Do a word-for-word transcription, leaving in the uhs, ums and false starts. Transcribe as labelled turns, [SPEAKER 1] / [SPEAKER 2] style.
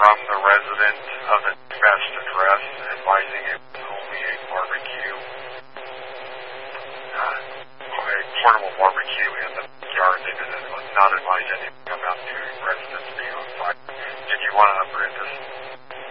[SPEAKER 1] from the resident of the best address advising it was only a barbecue, uh, a portable barbecue in the yard. They did not advise anything about two residents being on site. Did you want to upgrade this?